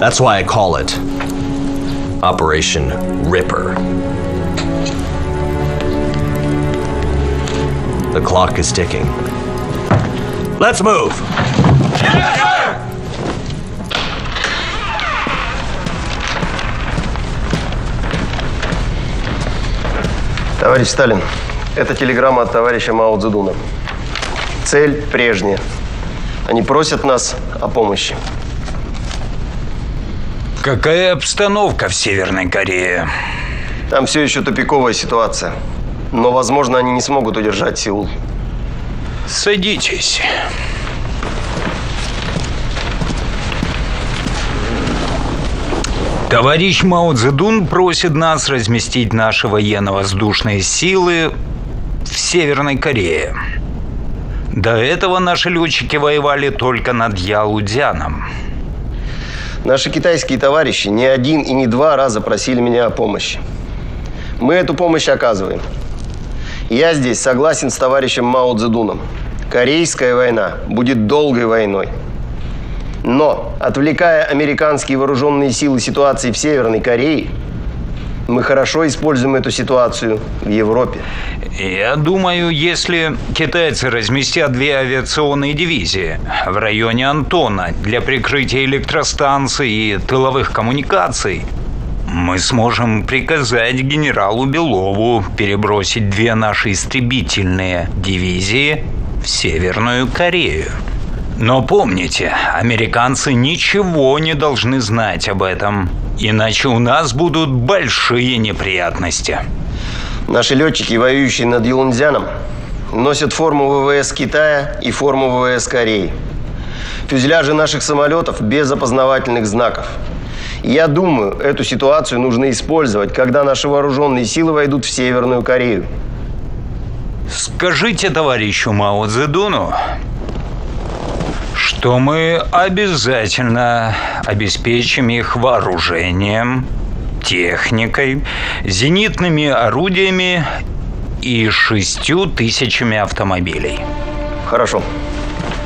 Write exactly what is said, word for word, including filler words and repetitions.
That's why I call it Operation Ripper. The clock is ticking. Let's move! Yes, sir! Товарищ Сталин, это телеграмма от товарища Мао Цзэдуна. Цель прежняя. Они просят нас о помощи. Какая обстановка в Северной Корее? Там все еще тупиковая ситуация. Но, возможно, они не смогут удержать Сеул. Садитесь. Товарищ Мао Цзэдун просит нас разместить наши военно-воздушные силы в Северной Корее. До этого наши летчики воевали только над Ялудзяном. Наши китайские товарищи не один и не два раза просили меня о помощи. Мы эту помощь оказываем. Я здесь согласен с товарищем Мао Цзэдуном. Корейская война будет долгой войной. Но, отвлекая американские вооруженные силы ситуации в Северной Корее, мы хорошо используем эту ситуацию в Европе. Я думаю, если китайцы разместят две авиационные дивизии в районе Антона для прикрытия электростанций и тыловых коммуникаций, мы сможем приказать генералу Белову перебросить две наши истребительные дивизии в Северную Корею. Но помните, американцы ничего не должны знать об этом, иначе у нас будут большие неприятности. Наши летчики, воюющие над Ялудзяном, носят форму ВВС Китая и форму ВВС Кореи. Фюзеляжи наших самолетов без опознавательных знаков. Я думаю, эту ситуацию нужно использовать, когда наши вооруженные силы войдут в Северную Корею. Скажите товарищу Мао Цзэдуну, что мы обязательно обеспечим их вооружением, техникой, зенитными орудиями и шестью тысячами автомобилей. Хорошо.